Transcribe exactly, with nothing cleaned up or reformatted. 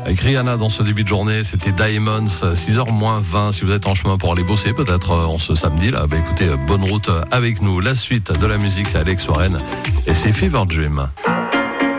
Avec Rihanna dans ce début de journée, c'était Diamonds, six heures moins vingt. Si vous êtes en chemin pour aller bosser, peut-être en ce samedi là, bah écoutez, bonne route avec nous. La suite de la musique, c'est Alex Warren et c'est Fever Dream.